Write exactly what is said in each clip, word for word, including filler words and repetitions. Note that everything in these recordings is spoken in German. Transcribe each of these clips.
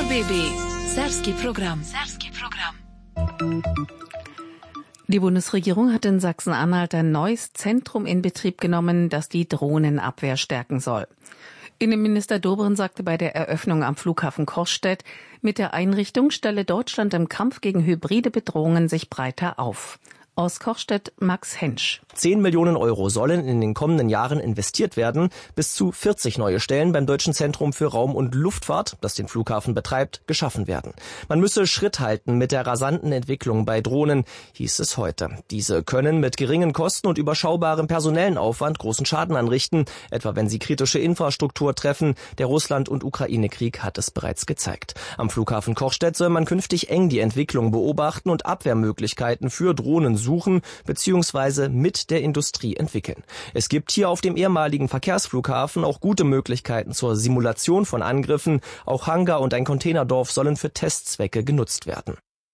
B B. Serbski Program. Serbski Program. Die Bundesregierung hat in Sachsen-Anhalt ein neues Zentrum in Betrieb genommen, das die Drohnenabwehr stärken soll. Innenminister Dobrindt sagte bei der Eröffnung am Flughafen Coschstedt, mit der Einrichtung stelle Deutschland im Kampf gegen hybride Bedrohungen sich breiter auf. Aus Coschstedt Max Hensch. Zehn Millionen Euro sollen in den kommenden Jahren investiert werden. Bis zu vierzig neue Stellen beim Deutschen Zentrum für Raum- und Luftfahrt, das den Flughafen betreibt, geschaffen werden. Man müsse Schritt halten mit der rasanten Entwicklung bei Drohnen, hieß es heute. Diese können mit geringen Kosten und überschaubarem personellen Aufwand großen Schaden anrichten, etwa wenn sie kritische Infrastruktur treffen. Der Russland- und Ukraine-Krieg hat es bereits gezeigt. Am Flughafen Coschstedt soll man künftig eng die Entwicklung beobachten und Abwehrmöglichkeiten für Drohnen suchen bzw. mit der Industrie entwickeln. Es gibt hier auf dem ehemaligen Verkehrsflughafen auch gute Möglichkeiten zur Simulation von Angriffen. Auch Hangar und ein Containerdorf sollen für Testzwecke genutzt werden.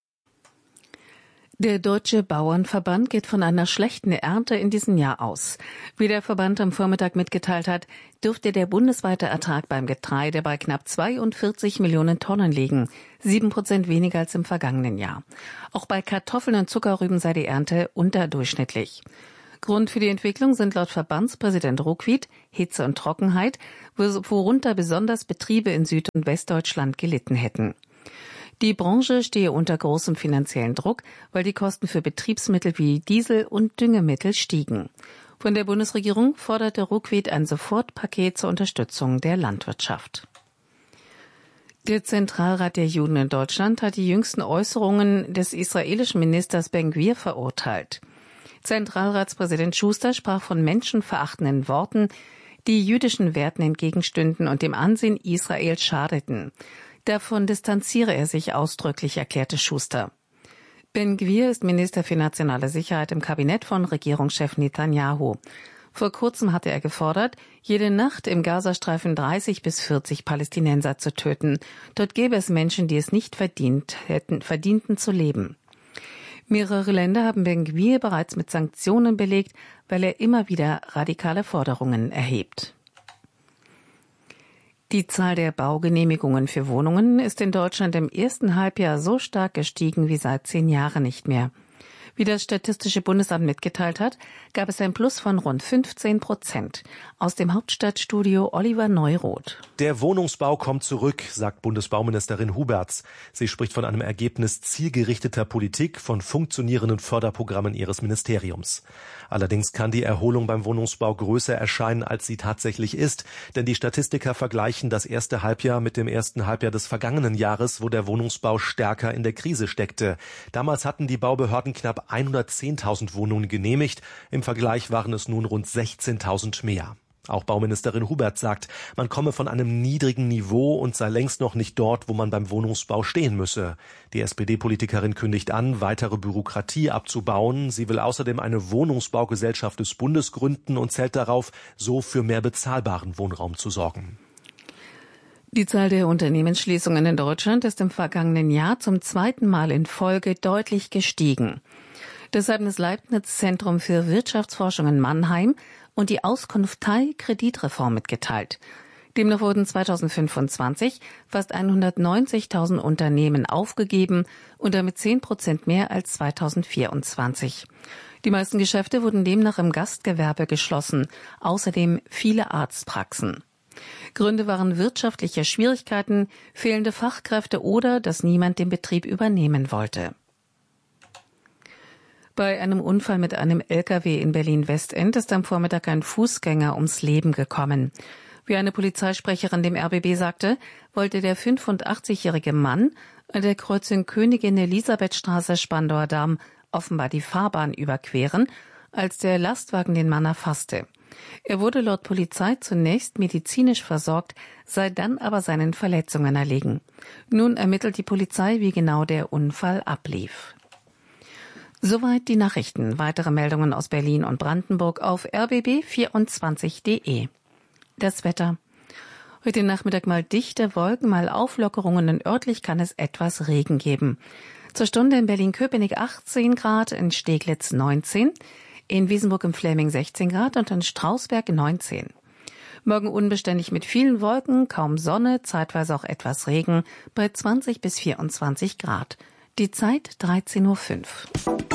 Der Deutsche Bauernverband geht von einer schlechten Ernte in diesem Jahr aus. Wie der Verband am Vormittag mitgeteilt hat, dürfte der bundesweite Ertrag beim Getreide bei knapp zweiundvierzig Millionen Tonnen liegen, sieben Prozent weniger als im vergangenen Jahr. Auch bei Kartoffeln und Zuckerrüben sei die Ernte unterdurchschnittlich. Grund für die Entwicklung sind laut Verbandspräsident Ruckwied Hitze und Trockenheit, worunter besonders Betriebe in Süd- und Westdeutschland gelitten hätten. Die Branche stehe unter großem finanziellen Druck, weil die Kosten für Betriebsmittel wie Diesel und Düngemittel stiegen. Von der Bundesregierung forderte Ruckwied ein Sofortpaket zur Unterstützung der Landwirtschaft. Der Zentralrat der Juden in Deutschland hat die jüngsten Äußerungen des israelischen Ministers Ben-Gvir verurteilt. Zentralratspräsident Schuster sprach von menschenverachtenden Worten, die jüdischen Werten entgegenstünden und dem Ansehen Israels schadeten. Davon distanziere er sich ausdrücklich, erklärte Schuster. Ben-Gvir ist Minister für nationale Sicherheit im Kabinett von Regierungschef Netanyahu. Vor kurzem hatte er gefordert, jede Nacht im Gazastreifen dreißig bis vierzig Palästinenser zu töten. Dort gäbe es Menschen, die es nicht verdient hätten, verdienten zu leben. Mehrere Länder haben Ben-Gvir bereits mit Sanktionen belegt, weil er immer wieder radikale Forderungen erhebt. Die Zahl der Baugenehmigungen für Wohnungen ist in Deutschland im ersten Halbjahr so stark gestiegen wie seit zehn Jahren nicht mehr. Wie das Statistische Bundesamt mitgeteilt hat, gab es ein Plus von rund fünfzehn Prozent. Aus dem Hauptstadtstudio Oliver Neuroth. Der Wohnungsbau kommt zurück, sagt Bundesbauministerin Huberts. Sie spricht von einem Ergebnis zielgerichteter Politik, von funktionierenden Förderprogrammen ihres Ministeriums. Allerdings kann die Erholung beim Wohnungsbau größer erscheinen, als sie tatsächlich ist. Denn die Statistiker vergleichen das erste Halbjahr mit dem ersten Halbjahr des vergangenen Jahres, wo der Wohnungsbau stärker in der Krise steckte. Damals hatten die Baubehörden knapp hundertzehntausend Wohnungen genehmigt. Im Vergleich waren es nun rund sechzehntausend mehr. Auch Bauministerin Hubert sagt, man komme von einem niedrigen Niveau und sei längst noch nicht dort, wo man beim Wohnungsbau stehen müsse. Die S P D-Politikerin kündigt an, weitere Bürokratie abzubauen. Sie will außerdem eine Wohnungsbaugesellschaft des Bundes gründen und zählt darauf, so für mehr bezahlbaren Wohnraum zu sorgen. Die Zahl der Unternehmensschließungen in Deutschland ist im vergangenen Jahr zum zweiten Mal in Folge deutlich gestiegen. Das haben das Leibniz-Zentrum für Wirtschaftsforschung in Mannheim und die Auskunftei Kreditreform mitgeteilt. Demnach wurden zweitausendfünfundzwanzig fast hundertneunzigtausend Unternehmen aufgegeben und damit zehn Prozent mehr als zweitausendvierundzwanzig. Die meisten Geschäfte wurden demnach im Gastgewerbe geschlossen, außerdem viele Arztpraxen. Gründe waren wirtschaftliche Schwierigkeiten, fehlende Fachkräfte oder dass niemand den Betrieb übernehmen wollte. Bei einem Unfall mit einem L K W in Berlin-Westend ist am Vormittag ein Fußgänger ums Leben gekommen. Wie eine Polizeisprecherin dem R B B sagte, wollte der fünfundachtzigjährige Mann an der Kreuzung Königin-Elisabeth-Straße Spandauer Damm offenbar die Fahrbahn überqueren, als der Lastwagen den Mann erfasste. Er wurde laut Polizei zunächst medizinisch versorgt, sei dann aber seinen Verletzungen erlegen. Nun ermittelt die Polizei, wie genau der Unfall ablief. Soweit die Nachrichten. Weitere Meldungen aus Berlin und Brandenburg auf r b b vierundzwanzig punkt de. Das Wetter. Heute Nachmittag mal dichte Wolken, mal Auflockerungen und örtlich kann es etwas Regen geben. Zur Stunde in Berlin-Köpenick achtzehn Grad, in Steglitz neunzehn, in Wiesenburg im Fläming sechzehn Grad und in Strausberg neunzehn. Morgen unbeständig mit vielen Wolken, kaum Sonne, zeitweise auch etwas Regen, bei zwanzig bis vierundzwanzig Grad. Die Zeit dreizehn Uhr fünf.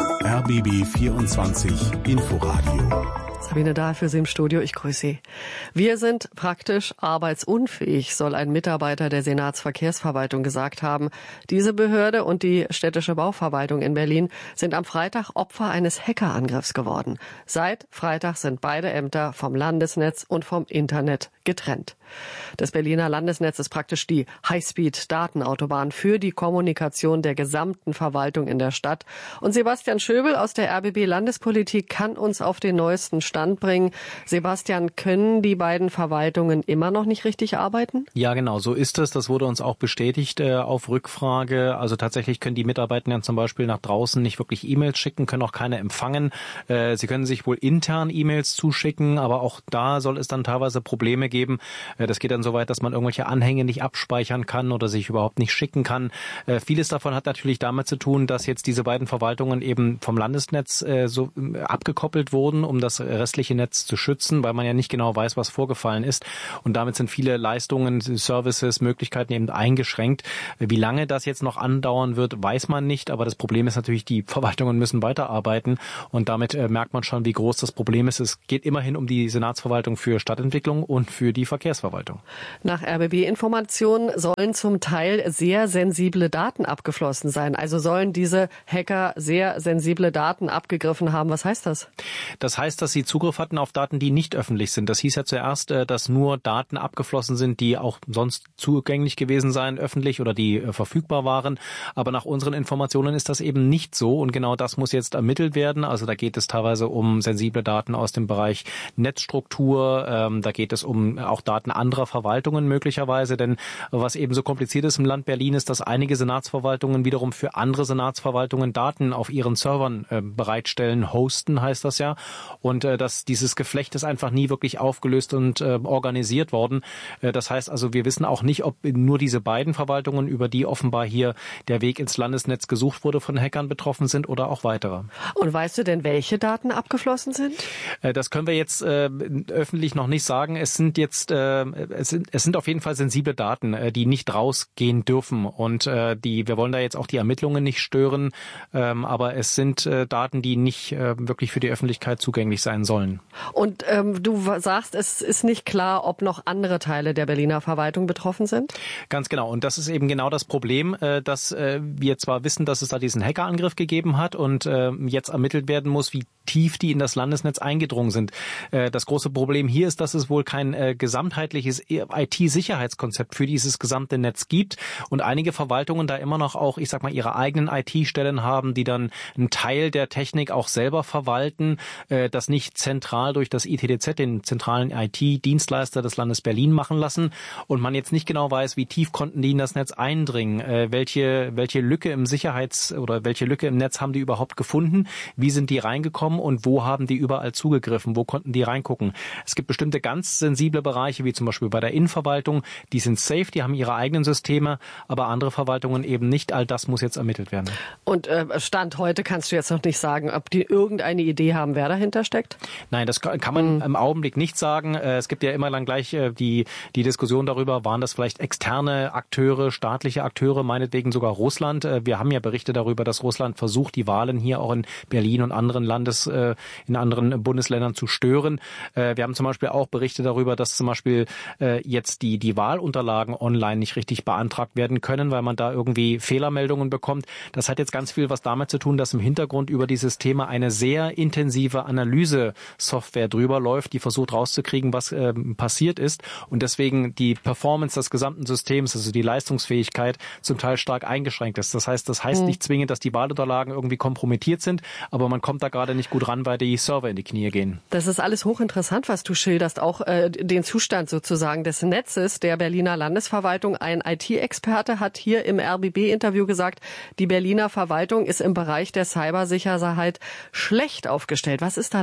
R B B vierundzwanzig Inforadio. Sabine Dahl für Sie im Studio, ich grüße Sie. Wir sind praktisch arbeitsunfähig, soll ein Mitarbeiter der Senatsverkehrsverwaltung gesagt haben. Diese Behörde und die städtische Bauverwaltung in Berlin sind am Freitag Opfer eines Hackerangriffs geworden. Seit Freitag sind beide Ämter vom Landesnetz und vom Internet getrennt. Das Berliner Landesnetz ist praktisch die Highspeed-Datenautobahn für die Kommunikation der gesamten Verwaltung in der Stadt. Und Sebastian Schöbel aus der R B B Landespolitik kann uns auf den neuesten Stand bringen. Sebastian, können die beiden Verwaltungen immer noch nicht richtig arbeiten? Ja, genau, so ist es. Das wurde uns auch bestätigt äh, auf Rückfrage. Also tatsächlich können die Mitarbeitenden zum Beispiel nach draußen nicht wirklich E-Mails schicken, können auch keine empfangen. Äh, sie können sich wohl intern E-Mails zuschicken, aber auch da soll es dann teilweise Probleme geben. Äh, das geht dann so weit, dass man irgendwelche Anhänge nicht abspeichern kann oder sich überhaupt nicht schicken kann. Äh, vieles davon hat natürlich damit zu tun, dass jetzt diese beiden Verwaltungen eben vom Landesnetz äh, so äh, abgekoppelt wurden, um das restliche Netz zu schützen, weil man ja nicht genau weiß, was vorgefallen ist. Und damit sind viele Leistungen, Services, Möglichkeiten eben eingeschränkt. Wie lange das jetzt noch andauern wird, weiß man nicht. Aber das Problem ist natürlich, die Verwaltungen müssen weiterarbeiten. Und damit äh, merkt man schon, wie groß das Problem ist. Es geht immerhin um die Senatsverwaltung für Stadtentwicklung und für die Verkehrsverwaltung. Nach R B B-Informationen sollen zum Teil sehr sensible Daten abgeflossen sein. Also sollen diese Hacker sehr sensible Daten abgegriffen haben. Was heißt das? Das heißt, dass sie Zugriff hatten auf Daten, die nicht öffentlich sind. Das hieß ja zuerst, dass nur Daten abgeflossen sind, die auch sonst zugänglich gewesen seien, öffentlich oder die verfügbar waren. Aber nach unseren Informationen ist das eben nicht so. Und genau das muss jetzt ermittelt werden. Also da geht es teilweise um sensible Daten aus dem Bereich Netzstruktur. Ähm, da geht es um auch Daten anderer Verwaltungen möglicherweise. Denn was eben so kompliziert ist im Land Berlin, ist, dass einige Senatsverwaltungen wiederum für andere Senatsverwaltungen Daten auf ihren Servern äh, bereitstellen. Hosten heißt das ja. Und äh, dass dieses Geflecht ist einfach nie wirklich aufgelöst und äh, organisiert worden. Äh, das heißt also, wir wissen auch nicht, ob nur diese beiden Verwaltungen, über die offenbar hier der Weg ins Landesnetz gesucht wurde, von Hackern betroffen sind oder auch weitere. Und weißt du denn, welche Daten abgeflossen sind? Äh, das können wir jetzt äh, öffentlich noch nicht sagen. Es sind jetzt, äh, es sind, es sind auf jeden Fall sensible Daten, äh, die nicht rausgehen dürfen. Und äh, die, wir wollen da jetzt auch die Ermittlungen nicht stören. Ähm, aber es sind äh, Daten, die nicht äh, wirklich für die Öffentlichkeit zugänglich sein sollen. Und ähm, du sagst, es ist nicht klar, ob noch andere Teile der Berliner Verwaltung betroffen sind? Ganz genau. Und das ist eben genau das Problem, äh, dass äh, wir zwar wissen, dass es da diesen Hackerangriff gegeben hat und äh, jetzt ermittelt werden muss, wie tief die in das Landesnetz eingedrungen sind. Äh, das große Problem hier ist, dass es wohl kein äh, gesamtheitliches I T-Sicherheitskonzept für dieses gesamte Netz gibt und einige Verwaltungen da immer noch auch, ich sag mal, ihre eigenen I T-Stellen haben, die dann einen Teil der Technik auch selber verwalten, äh, das nicht zentral durch das I T D Z, den zentralen I T-Dienstleister des Landes Berlin, machen lassen und man jetzt nicht genau weiß, wie tief konnten die in das Netz eindringen, äh, welche welche Lücke im Sicherheits- oder welche Lücke im Netz haben die überhaupt gefunden, wie sind die reingekommen und wo haben die überall zugegriffen, wo konnten die reingucken. Es gibt bestimmte ganz sensible Bereiche, wie zum Beispiel bei der Innenverwaltung, die sind safe, die haben ihre eigenen Systeme, aber andere Verwaltungen eben nicht. All das muss jetzt ermittelt werden. Und äh, Stand heute kannst du jetzt noch nicht sagen, ob die irgendeine Idee haben, wer dahinter steckt? Nein, das kann man mhm. im Augenblick nicht sagen. Es gibt ja immer dann gleich die, die Diskussion darüber, waren das vielleicht externe Akteure, staatliche Akteure, meinetwegen sogar Russland. Wir haben ja Berichte darüber, dass Russland versucht, die Wahlen hier auch in Berlin und anderen Landes, in anderen Bundesländern zu stören. Wir haben zum Beispiel auch Berichte darüber, dass zum Beispiel jetzt die, die Wahlunterlagen online nicht richtig beantragt werden können, weil man da irgendwie Fehlermeldungen bekommt. Das hat jetzt ganz viel was damit zu tun, dass im Hintergrund über dieses Thema eine sehr intensive Analyse-Software drüber läuft, die versucht rauszukriegen, was äh, passiert ist und deswegen die Performance des gesamten Systems, also die Leistungsfähigkeit, zum Teil stark eingeschränkt ist. Das heißt, das heißt mhm. nicht zwingend, dass die Wahlunterlagen irgendwie kompromittiert sind, aber man kommt da gerade nicht gut ran, weil die Server in die Knie gehen. Das ist alles hochinteressant, was du schilderst, auch äh, den Zustand sozusagen des Netzes der Berliner Landesverwaltung. Ein I T-Experte hat hier im R B B-Interview gesagt, die Berliner Verwaltung ist im Bereich der Cybersicherheit schlecht aufgestellt. Was ist da dran?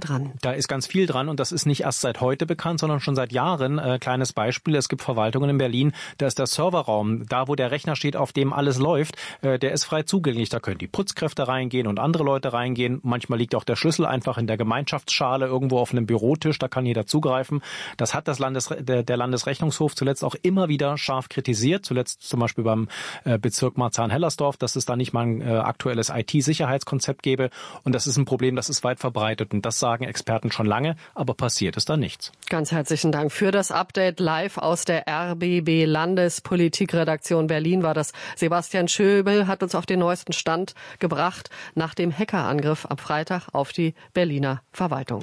Da ist ganz viel dran und das ist nicht erst seit heute bekannt, sondern schon seit Jahren. Äh, kleines Beispiel, es gibt Verwaltungen in Berlin, da ist der Serverraum, da wo der Rechner steht, auf dem alles läuft, äh, der ist frei zugänglich. Da können die Putzkräfte reingehen und andere Leute reingehen. Manchmal liegt auch der Schlüssel einfach in der Gemeinschaftsschale irgendwo auf einem Bürotisch, da kann jeder zugreifen. Das hat das Landes, der, der Landesrechnungshof zuletzt auch immer wieder scharf kritisiert. Zuletzt zum Beispiel beim äh, Bezirk Marzahn-Hellersdorf, dass es da nicht mal ein äh, aktuelles I T-Sicherheitskonzept gäbe. Und das ist ein Problem, das ist weit verbreitet. Und das sagen Experten schon lange, aber passiert ist da nichts. Ganz herzlichen Dank für das Update live aus der R B B Landespolitikredaktion Berlin war das. Sebastian Schöbel hat uns auf den neuesten Stand gebracht nach dem Hackerangriff am Freitag auf die Berliner Verwaltung.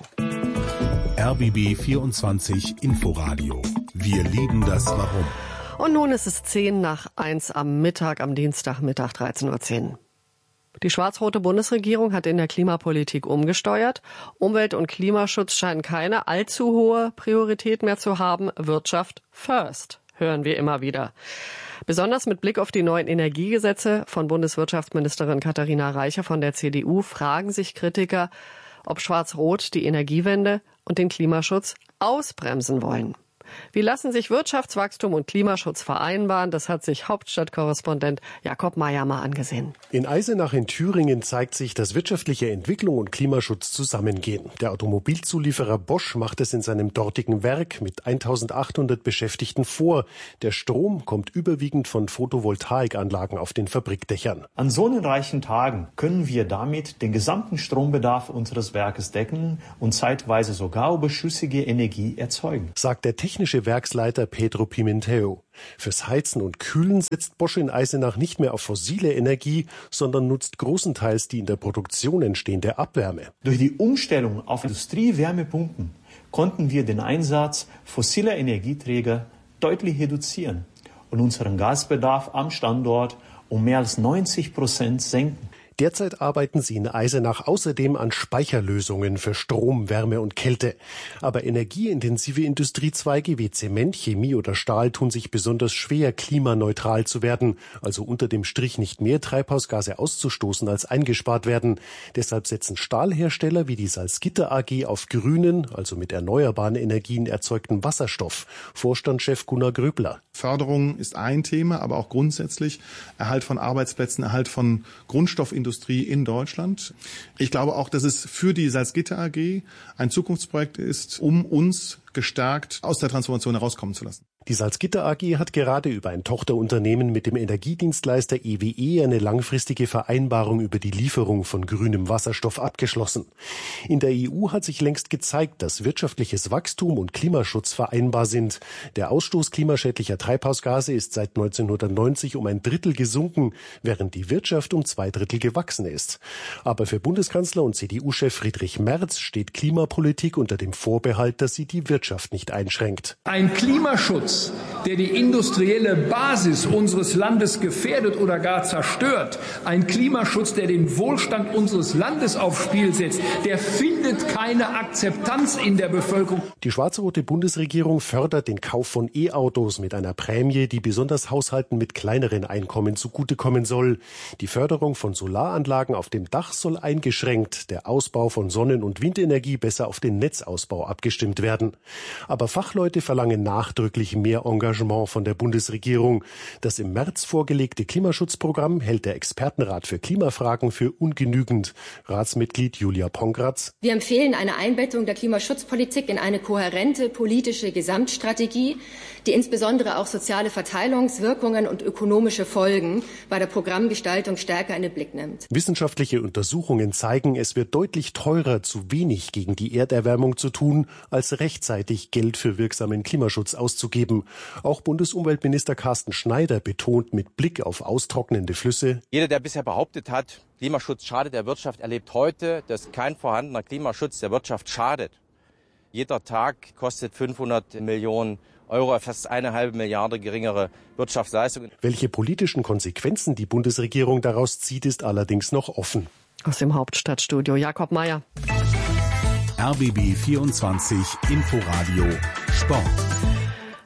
R B B vierundzwanzig Inforadio. Wir lieben das Warum. Und nun ist es zehn nach eins am Mittag, am Dienstagmittag dreizehn Uhr zehn. Die schwarz-rote Bundesregierung hat in der Klimapolitik umgesteuert. Umwelt- und Klimaschutz scheinen keine allzu hohe Priorität mehr zu haben. Wirtschaft first, hören wir immer wieder. Besonders mit Blick auf die neuen Energiegesetze von Bundeswirtschaftsministerin Katharina Reiche von der C D U fragen sich Kritiker, ob Schwarz-Rot die Energiewende und den Klimaschutz ausbremsen wollen. Wie lassen sich Wirtschaftswachstum und Klimaschutz vereinbaren? Das hat sich Hauptstadtkorrespondent Jakob Mayer mal angesehen. In Eisenach in Thüringen zeigt sich, dass wirtschaftliche Entwicklung und Klimaschutz zusammengehen. Der Automobilzulieferer Bosch macht es in seinem dortigen Werk mit eintausendachthundert Beschäftigten vor. Der Strom kommt überwiegend von Photovoltaikanlagen auf den Fabrikdächern. An sonnenreichen Tagen können wir damit den gesamten Strombedarf unseres Werkes decken und zeitweise sogar überschüssige Energie erzeugen, sagt der technische Werksleiter Pedro Pimentel. Fürs Heizen und Kühlen setzt Bosch in Eisenach nicht mehr auf fossile Energie, sondern nutzt großenteils die in der Produktion entstehende Abwärme. Durch die Umstellung auf Industriewärmepumpen konnten wir den Einsatz fossiler Energieträger deutlich reduzieren und unseren Gasbedarf am Standort um mehr als neunzig Prozent senken. Derzeit arbeiten sie in Eisenach außerdem an Speicherlösungen für Strom, Wärme und Kälte. Aber energieintensive Industriezweige wie Zement, Chemie oder Stahl tun sich besonders schwer, klimaneutral zu werden, also unter dem Strich nicht mehr Treibhausgase auszustoßen, als eingespart werden. Deshalb setzen Stahlhersteller wie die Salzgitter A G auf grünen, also mit erneuerbaren Energien erzeugten Wasserstoff. Vorstandschef Gunnar Gröbler. Förderung ist ein Thema, aber auch grundsätzlich Erhalt von Arbeitsplätzen, Erhalt von Grundstoffindustrie in Deutschland. Ich glaube auch, dass es für die Salzgitter A G ein Zukunftsprojekt ist, um uns gestärkt aus der Transformation herauskommen zu lassen. Die Salzgitter A G hat gerade über ein Tochterunternehmen mit dem Energiedienstleister E W E eine langfristige Vereinbarung über die Lieferung von grünem Wasserstoff abgeschlossen. In der E U hat sich längst gezeigt, dass wirtschaftliches Wachstum und Klimaschutz vereinbar sind. Der Ausstoß klimaschädlicher Treibhausgase ist seit neunzehnhundertneunzig um ein Drittel gesunken, während die Wirtschaft um zwei Drittel gewachsen ist. Aber für Bundeskanzler und C D U-Chef Friedrich Merz steht Klimapolitik unter dem Vorbehalt, dass sie die Wirtschaft nicht einschränkt. Ein Klimaschutz, der die industrielle Basis unseres Landes gefährdet oder gar zerstört, ein Klimaschutz, der den Wohlstand unseres Landes aufs Spiel setzt, der findet keine Akzeptanz in der Bevölkerung. Die schwarz-rote Bundesregierung fördert den Kauf von E-Autos mit einer Prämie, die besonders Haushalten mit kleineren Einkommen zugutekommen soll. Die Förderung von Solaranlagen auf dem Dach soll eingeschränkt, der Ausbau von Sonnen- und Windenergie besser auf den Netzausbau abgestimmt werden. Aber Fachleute verlangen nachdrücklich mehr Engagement von der Bundesregierung. Das im März vorgelegte Klimaschutzprogramm hält der Expertenrat für Klimafragen für ungenügend. Ratsmitglied Julia Pongratz. Wir empfehlen eine Einbettung der Klimaschutzpolitik in eine kohärente politische Gesamtstrategie, die insbesondere auch soziale Verteilungswirkungen und ökonomische Folgen bei der Programmgestaltung stärker in den Blick nimmt. Wissenschaftliche Untersuchungen zeigen, es wird deutlich teurer, zu wenig gegen die Erderwärmung zu tun, als rechtzeitig Geld für wirksamen Klimaschutz auszugeben. Auch Bundesumweltminister Carsten Schneider betont mit Blick auf austrocknende Flüsse: Jeder, der bisher behauptet hat, Klimaschutz schadet der Wirtschaft, erlebt heute, dass kein vorhandener Klimaschutz der Wirtschaft schadet. Jeder Tag kostet fünfhundert Millionen Euro, fast eine halbe Milliarde geringere Wirtschaftsleistung. Welche politischen Konsequenzen die Bundesregierung daraus zieht, ist allerdings noch offen. Aus dem Hauptstadtstudio Jakob Mayer. R B B vierundzwanzig Inforadio Sport.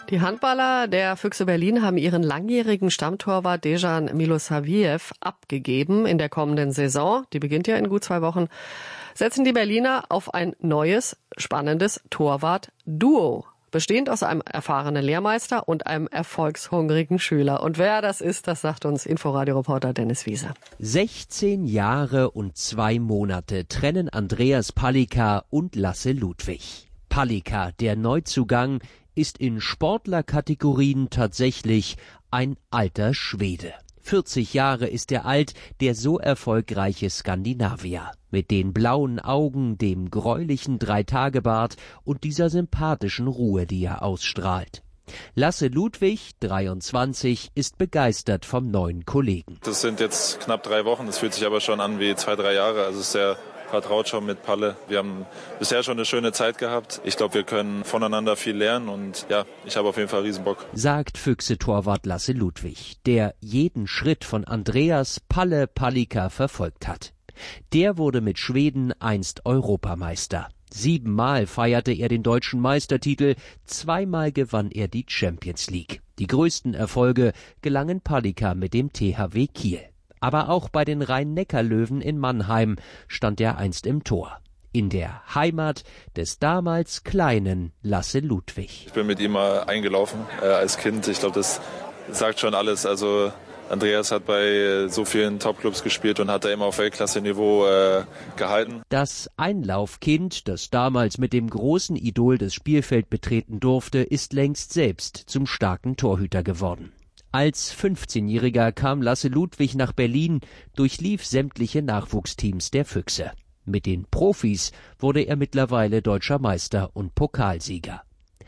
Die Handballer der Füchse Berlin haben ihren langjährigen Stammtorwart Dejan Milosavljev abgegeben. In der kommenden Saison, die beginnt ja in gut zwei Wochen, setzen die Berliner auf ein neues, spannendes Torwart-Duo, bestehend aus einem erfahrenen Lehrmeister und einem erfolgshungrigen Schüler. Und wer das ist, das sagt uns Inforadio-Reporter Dennis Wiese. sechzehn Jahre und zwei Monate trennen Andreas Palicka und Lasse Ludwig. Palicka, der Neuzugang, ist in Sportlerkategorien tatsächlich ein alter Schwede. vierzig Jahre ist er alt, der so erfolgreiche Skandinavier. Mit den blauen Augen, dem gräulichen Dreitagebart und dieser sympathischen Ruhe, die er ausstrahlt. Lasse Ludwig, dreiundzwanzig, ist begeistert vom neuen Kollegen. Das sind jetzt knapp drei Wochen, das fühlt sich aber schon an wie zwei, drei Jahre. Also es ist sehr vertraut schon mit Palle. Wir haben bisher schon eine schöne Zeit gehabt. Ich glaube, wir können voneinander viel lernen und ja, ich habe auf jeden Fall riesen Bock. Sagt Füchse-Torwart Lasse Ludwig, der jeden Schritt von Andreas Palle Palicka verfolgt hat. Der wurde mit Schweden einst Europameister. Siebenmal feierte er den deutschen Meistertitel, zweimal gewann er die Champions League. Die größten Erfolge gelangen Palicka mit dem T H W Kiel. Aber auch bei den Rhein-Neckar-Löwen in Mannheim stand er einst im Tor. In der Heimat des damals kleinen Lasse Ludwig. Ich bin mit ihm mal eingelaufen äh, als Kind. Ich glaube, das sagt schon alles. Also Andreas hat bei so vielen Topclubs gespielt und hat da immer auf Weltklasse-Niveau äh, gehalten. Das Einlaufkind, das damals mit dem großen Idol das Spielfeld betreten durfte, ist längst selbst zum starken Torhüter geworden. Als fünfzehnjähriger kam Lasse Ludwig nach Berlin, durchlief sämtliche Nachwuchsteams der Füchse. Mit den Profis wurde er mittlerweile deutscher Meister und Pokalsieger.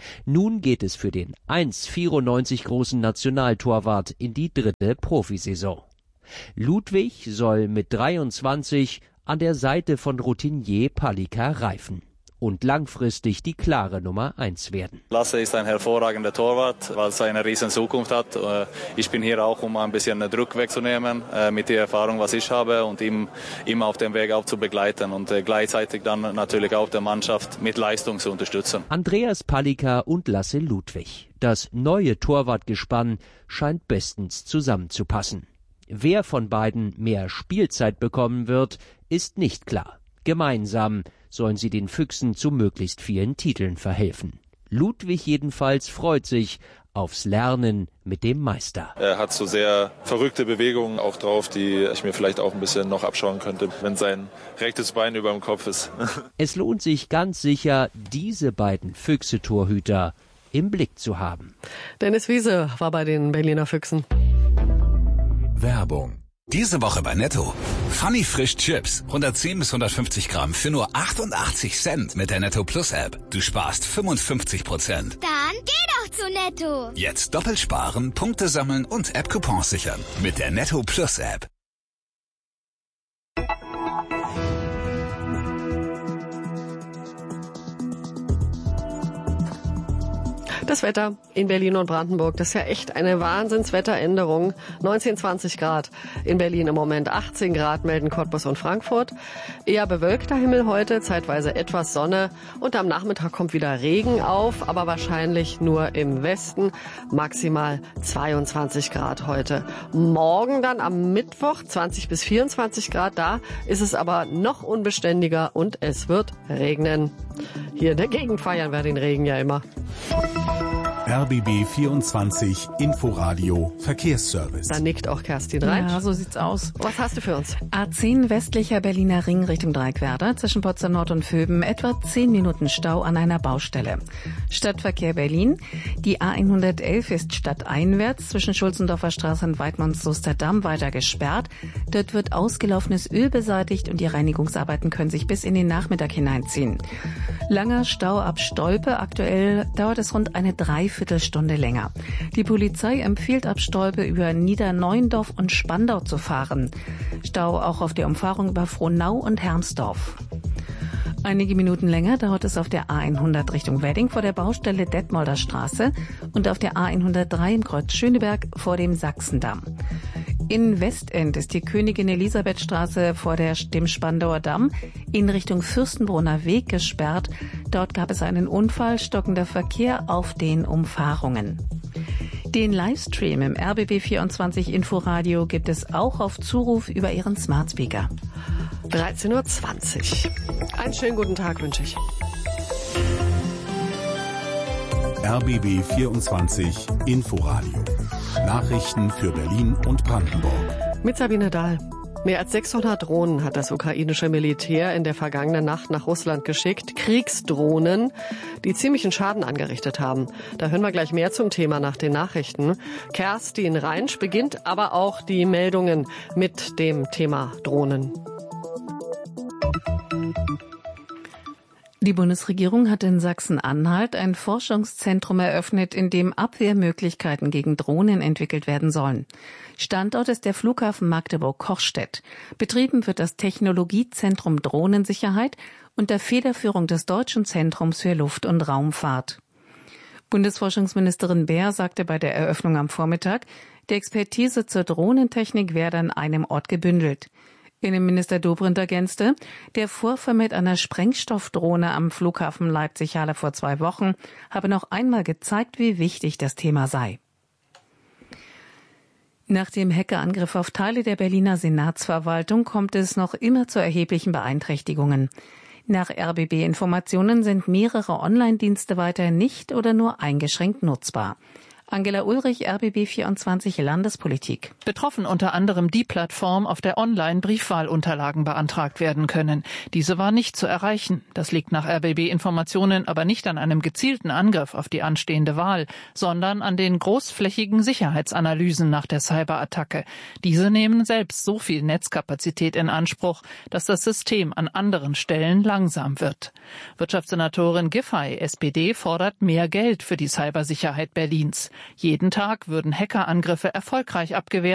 Nun geht es für den eins Komma vierundneunzig großen Nationaltorwart in die dritte Profisaison. Ludwig soll mit dreiundzwanzig an der Seite von Routinier Palicka reifen und langfristig die klare Nummer eins werden. Lasse ist ein hervorragender Torwart, weil er eine riesen Zukunft hat. Ich bin hier auch, um ein bisschen Druck wegzunehmen, mit der Erfahrung, was ich habe, und ihm immer auf dem Weg auch zu begleiten und gleichzeitig dann natürlich auch der Mannschaft mit Leistung zu unterstützen. Andreas Palicka und Lasse Ludwig. Das neue Torwartgespann scheint bestens zusammenzupassen. Wer von beiden mehr Spielzeit bekommen wird, ist nicht klar. Gemeinsam sollen sie den Füchsen zu möglichst vielen Titeln verhelfen. Ludwig jedenfalls freut sich aufs Lernen mit dem Meister. Er hat so sehr verrückte Bewegungen auch drauf, die ich mir vielleicht auch ein bisschen noch abschauen könnte, wenn sein rechtes Bein über dem Kopf ist. Es lohnt sich ganz sicher, diese beiden Füchse-Torhüter im Blick zu haben. Dennis Wiese war bei den Berliner Füchsen. Werbung. Diese Woche bei Netto. Funny Frisch Chips. hundertzehn bis hundertfünfzig Gramm für nur achtundachtzig Cent mit der Netto Plus App. Du sparst fünfundfünfzig Prozent. Dann geh doch zu Netto. Jetzt doppelt sparen, Punkte sammeln und App-Coupons sichern. Mit der Netto Plus App. Das Wetter in Berlin und Brandenburg, das ist ja echt eine Wahnsinnswetteränderung. neunzehn, zwanzig Grad in Berlin im Moment, achtzehn Grad melden Cottbus und Frankfurt. Eher bewölkter Himmel heute, zeitweise etwas Sonne und am Nachmittag kommt wieder Regen auf, aber wahrscheinlich nur im Westen. Maximal zweiundzwanzig Grad heute. Morgen dann am Mittwoch zwanzig bis vierundzwanzig Grad, da ist es aber noch unbeständiger und es wird regnen. Hier in der Gegend feiern wir den Regen ja immer. R B B vierundzwanzig Inforadio Verkehrsservice. Da nickt auch Kerstin rein. Ja, so sieht's aus. Was hast du für uns? A zehn westlicher Berliner Ring Richtung Dreieckwerder zwischen Potsdam Nord und Vöben etwa zehn Minuten Stau an einer Baustelle. Stadtverkehr Berlin. Die A hundertelf ist stadteinwärts zwischen Schulzendorfer Straße und Weidmanns-Soester-Damm weiter gesperrt. Dort wird ausgelaufenes Öl beseitigt und die Reinigungsarbeiten können sich bis in den Nachmittag hineinziehen. Langer Stau ab Stolpe. Aktuell dauert es rund eine Dreiviertelstunde länger. Die Polizei empfiehlt ab Stolpe über Niederneuendorf und Spandau zu fahren. Stau auch auf der Umfahrung über Frohnau und Hermsdorf. Einige Minuten länger dauert es auf der A hundert Richtung Wedding vor der Baustelle Detmolder Straße und auf der A hundertdrei im Kreuz Schöneberg vor dem Sachsendamm. In Westend ist die Königin-Elisabeth-Straße vor der, dem Spandauer Damm in Richtung Fürstenbrunner Weg gesperrt. Dort gab es einen Unfall, stockender Verkehr auf den Umfahrungen. Den Livestream im R B B vierundzwanzig Inforadio gibt es auch auf Zuruf über Ihren Smart Speaker. dreizehn Uhr zwanzig. Einen schönen guten Tag wünsche ich. R B B vierundzwanzig Inforadio. Nachrichten für Berlin und Brandenburg. Mit Sabine Dahl. Mehr als sechshundert Drohnen hat das ukrainische Militär in der vergangenen Nacht nach Russland geschickt. Kriegsdrohnen, die ziemlichen Schaden angerichtet haben. Da hören wir gleich mehr zum Thema nach den Nachrichten. Kerstin Reinsch beginnt aber auch die Meldungen mit dem Thema Drohnen. Die Bundesregierung hat in Sachsen-Anhalt ein Forschungszentrum eröffnet, in dem Abwehrmöglichkeiten gegen Drohnen entwickelt werden sollen. Standort ist der Flughafen Magdeburg-Kochstedt. Betrieben wird das Technologiezentrum Drohnensicherheit unter Federführung des Deutschen Zentrums für Luft- und Raumfahrt. Bundesforschungsministerin Baer sagte bei der Eröffnung am Vormittag, die Expertise zur Drohnentechnik werde an einem Ort gebündelt. Innenminister Dobrindt ergänzte, der Vorfall mit einer Sprengstoffdrohne am Flughafen Leipzig-Halle vor zwei Wochen habe noch einmal gezeigt, wie wichtig das Thema sei. Nach dem Hackerangriff auf Teile der Berliner Senatsverwaltung kommt es noch immer zu erheblichen Beeinträchtigungen. Nach R B B-Informationen sind mehrere Online-Dienste weiter nicht oder nur eingeschränkt nutzbar. Angela Ulrich, R B B vierundzwanzig Landespolitik. Betroffen unter anderem die Plattform, auf der online Briefwahlunterlagen beantragt werden können. Diese war nicht zu erreichen. Das liegt nach R B B-Informationen aber nicht an einem gezielten Angriff auf die anstehende Wahl, sondern an den großflächigen Sicherheitsanalysen nach der Cyberattacke. Diese nehmen selbst so viel Netzkapazität in Anspruch, dass das System an anderen Stellen langsam wird. Wirtschaftssenatorin Giffey, S P D, fordert mehr Geld für die Cybersicherheit Berlins. Jeden Tag würden Hackerangriffe erfolgreich abgewehrt.